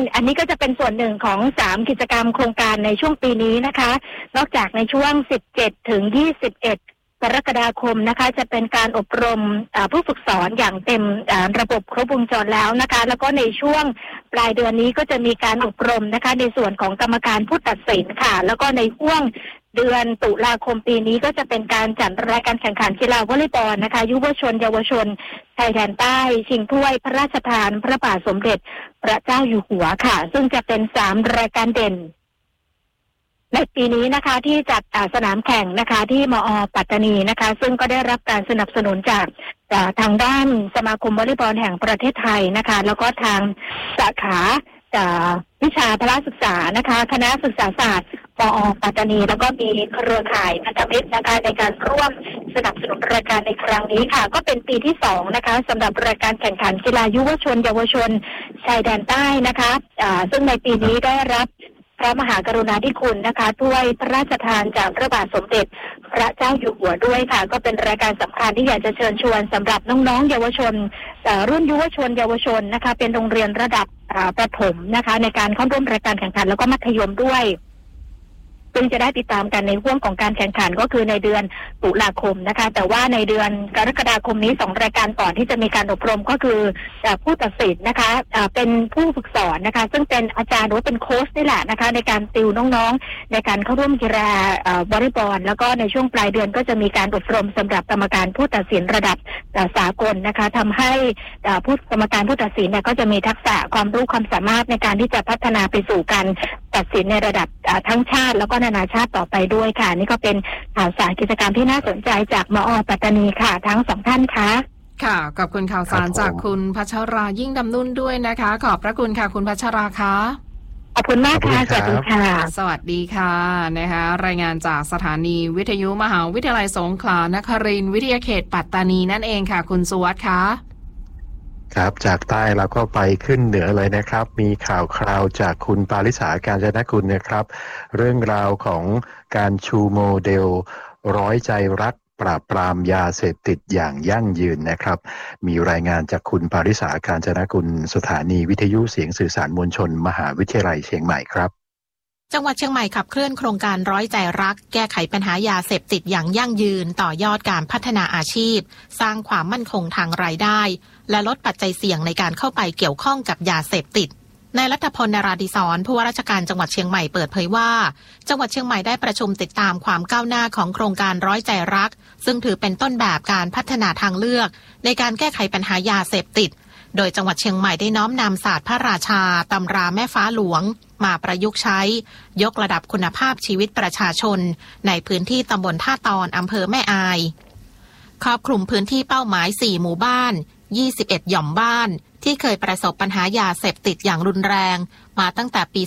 อันนี้ก็จะเป็นส่วนหนึ่งของ3กิจกรรมโครงการในช่วงปีนี้นะคะนอกจากในช่วง17ถึง21กรกฎาคมนะคะจะเป็นการอบรมผู้ฝึกสอนอย่างเต็มระบบครบวงจรแล้วนะคะแล้วก็ในช่วงปลายเดือนนี้ก็จะมีการอบรมนะคะในส่วนของกรรมการผู้ตัดสินค่ะแล้วก็ในช่วงเดือนตุลาคมปีนี้ก็จะเป็นการจัดรายการแข่งขันกีฬาวอลเลย์บอลนะคะยุวชนเยาวชนชายแดนใต้ชิงถ้วยพระราชทานพระบาทสมเด็จพระเจ้าอยู่หัวค่ะซึ่งจะเป็น3รายการเด่นในปีนี้นะคะที่จัดสนามแข่งนะคะที่มอ.ปัตตานีนะคะซึ่งก็ได้รับการสนับสนุนจากทางด้านสมาคมวอลเลย์บอลแห่งประเทศไทยนะคะแล้วก็ทางสาขาวิชาพละศึกษานะคะคณะศึกษาศาสตร์มอ.ปัตตานีแล้วก็มีเครือข่ายพันธมิตรนะคะในการร่วมสนับสนุนรายการในครั้งนี้ค่ะก็เป็นปีที่2นะคะสำหรับรายการแข่งขันกีฬายุวชนเยาวชนชายแดนใต้นะคะซึ่งในปีนี้ได้รับพระมหากรุณาธิคุณนะคะถ้วยพระราชทานจากพระบาทสมเด็จพระเจ้าอยู่หัวด้วยค่ะก็เป็นรายการสำคัญที่อยากจะเชิญชวนสำหรับน้องๆเยาวชนรุ่นยุวชนเยาวชนนะคะเป็นโรงเรียนระดับประถมนะคะในการเข้าร่วมรายการแข่งขันแล้วก็มัธยมด้วยซึ่งจะได้ติดตามกันในห่วงของการแข่งขันก็คือในเดือนตุลาคมนะคะแต่ว่าในเดือนกรกฎาคมนี้2รายการก่อนที่จะมีการอบรมก็คือผู้ตัดสินนะคะเป็นผู้ฝึกสอนนะคะซึ่งเป็นอาจารย์หรือเป็นโค้ชนี่แหละนะคะในการติวน้องๆในการเข้าร่วมกีฬาวอลเลย์บอลแล้วก็ในช่วงปลายเดือนก็จะมีการอบรมสำหรับกรรมการผู้ตัดสินระดับสากลนะคะทำให้ผู้กรรมการผู้ตัดสินเนี่ยก็จะมีทักษะความรู้ความสามารถในการที่จะพัฒนาไปสู่การตัดสินในระดับทั้งชาติแล้วก็นานาชาติต่อไปด้วยค่ะนี่ก็เป็นข่าวสารกิจกรรมที่น่าสนใจจากมอ.ปัตตานีค่ะทั้ง2ท่านค่ะค่ะขอบคุณข่าวสารจากคุณพัชรายิ่งดำนุ่นด้วยนะคะขอบพระคุณค่ะคุณพัชราค่ะขอบคุณมากค่ะสวัสดีค่ะสวัสดีค่ะนะคะรายงานจากสถานีวิทยุมหาวิทยาลัยสงขลานครินทร์วิทยาเขตปัตตานีนั่นเองค่ะคุณสุวัสดิ์ค่ะครับจากใต้เราก็ไปขึ้นเหนือเลยนะครับมีข่าวคราวจากคุณปาริษาการจนกุลนะครับเรื่องราวของการชูโมเดลร้อยใจรักปราบปรามยาเสพติดอย่างยั่งยืนนะครับมีรายงานจากคุณปาริษาการจนกุลสถานีวิทยุเสียงสื่อสารมวลชนมหาวิทยาลัยเชียงใหม่ครับจังหวัดเชียงใหม่ขับเคลื่อนโครงการร้อยใจรักแก้ไขปัญหายาเสพติดอย่างยั่งยืนต่อยอดการพัฒนาอาชีพสร้างความมั่นคงทางรายได้และลดปัจจัยเสี่ยงในการเข้าไปเกี่ยวข้องกับยาเสพติดนายรัฐพล นราธิศรผู้ว่าราชการจังหวัดเชียงใหม่เปิดเผยว่าจังหวัดเชียงใหม่ได้ประชุมติดตามความก้าวหน้าของโครงการร้อยใจรักซึ่งถือเป็นต้นแบบการพัฒนาทางเลือกในการแก้ไขปัญหายาเสพติดโดยจังหวัดเชียงใหม่ได้น้อมนำศาสตร์พระราชาตำราแม่ฟ้าหลวงมาประยุกต์ใช้ยกระดับคุณภาพชีวิตประชาชนในพื้นที่ตำบลท่าตอนอำเภอแม่อายครอบคลุมพื้นที่เป้าหมาย4หมู่บ้าน21หย่อมบ้านที่เคยประสบปัญหายาเสพติดอย่างรุนแรงมาตั้งแต่ปี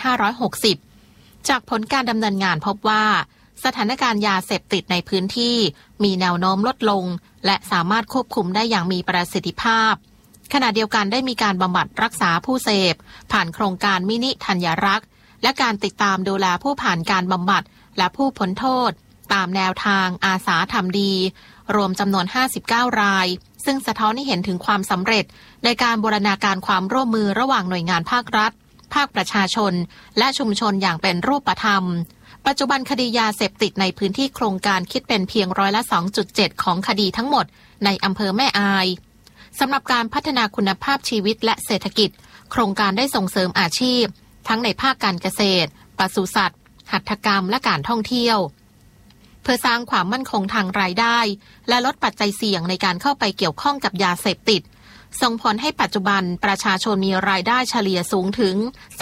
2560 จากผลการดำเนินงานพบว่าสถานการณ์ยาเสพติดในพื้นที่มีแนวโน้มลดลงและสามารถควบคุมได้อย่างมีประสิทธิภาพขณะเดียวกันได้มีการบำบัดรักษาผู้เสพผ่านโครงการมินิธัญรักษ์และการติดตามดูแลผู้ผ่านการบำบัดและผู้พ้นโทษตามแนวทางอาสาทำดีรวมจำนวน59รายซึ่งสะท้อนให้เห็นถึงความสำเร็จในการบูรณาการความร่วมมือระหว่างหน่วยงานภาครัฐภาคประชาชนและชุมชนอย่างเป็นรูปธรรมปัจจุบันคดียาเสพติดในพื้นที่โครงการคิดเป็นเพียง2.7%ของคดีทั้งหมดในอำเภอแม่อายสำหรับการพัฒนาคุณภาพชีวิตและเศรษฐกิจโครงการได้ส่งเสริมอาชีพทั้งในภาคการเกษตรปศุสัตว์หัตถกรรมและการท่องเที่ยวเพื่อสร้างความมั่นคงทางรายได้และลดปัจจัยเสี่ยงในการเข้าไปเกี่ยวข้องกับยาเสพติดส่งผลให้ปัจจุบันประชาชนมีรายได้เฉลี่ยสูงถึง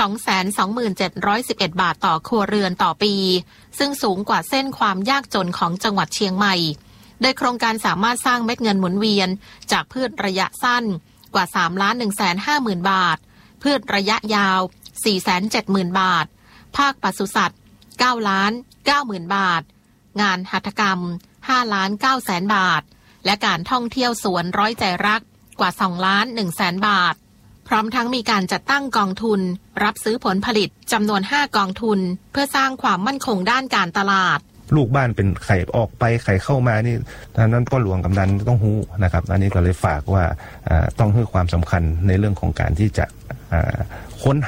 227,11 บาทต่อครัวเรือนต่อปีซึ่งสูงกว่าเส้นความยากจนของจังหวัดเชียงใหม่โดยโครงการสามารถสร้างเม็ดเงินหมุนเวียนจากพืชระยะสั้นกว่า 3,150,000 บาทพืชระยะยาว 470,000 บาทภาคปศุสัตว์ 9,90,000 บาทงานหัตถกรรม 5,900,000 บาทและการท่องเที่ยวสวนร้อยใจรักกว่า 2,100,000 บาทพร้อมทั้งมีการจัดตั้งกองทุนรับซื้อผลผลิตจำนวน5กองทุนเพื่อสร้างความมั่นคงด้านการตลาดลูกบ้านเป็นไข่ออกไปไข่เข้ามานี่นั้นก็หลวงกำนันต้องหู้นะครับอันนี้ก็เลยฝากว่าต้องให้ความสำคัญในเรื่องของการที่จะค้น